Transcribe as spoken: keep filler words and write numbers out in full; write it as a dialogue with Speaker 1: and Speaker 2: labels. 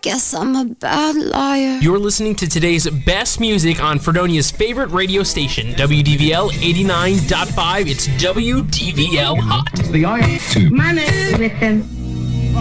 Speaker 1: guess I'm a bad liar.
Speaker 2: You're listening to today's best music on Fredonia's favorite radio station, W D V L eighty-nine point five. It's W D V L Hot.
Speaker 3: The I two.
Speaker 4: My name is with them.